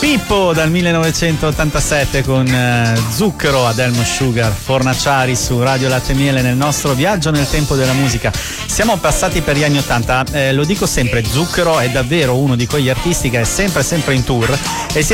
Pippo dal 1987 con Zucchero ad Elmo Sugar, Fornaciari su Radio Latte e Miele nel nostro viaggio nel tempo della musica. Siamo passati per gli anni 80, lo dico sempre, Zucchero è davvero uno di quegli artisti che è sempre in tour e si